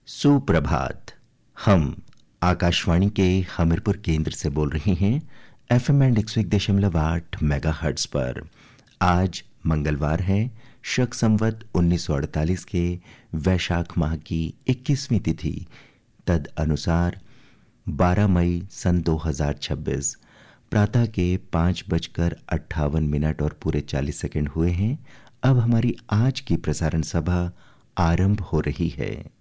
सुप्रभात। हम आकाशवाणी के हमीरपुर केंद्र से बोल रहे हैं FM एंड 101.8 मेगाहर्ट्ज पर। आज मंगलवार है, शक संवत 1948 के वैशाख माह की 21वीं तिथि, तद अनुसार 12 मई सन 2026। प्रातः के 5:58 और पूरे 40 सेकंड हुए हैं। अब हमारी आज की प्रसारण सभा आरंभ हो रही है।